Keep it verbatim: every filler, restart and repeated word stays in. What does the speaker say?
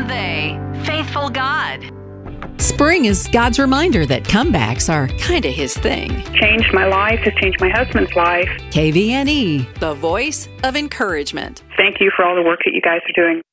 they? Faithful God. Spring is God's reminder that comebacks are kind of His thing. Changed my life, has changed my husband's life. K V N E, the voice of encouragement. Thank you for all the work that you guys are doing.